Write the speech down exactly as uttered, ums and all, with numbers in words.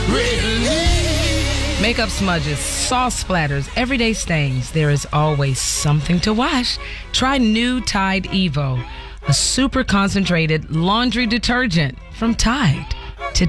Relief. Makeup smudges, sauce splatters, everyday stains. There is always something to wash. Try new Tide Evo, a super concentrated laundry detergent from Tide.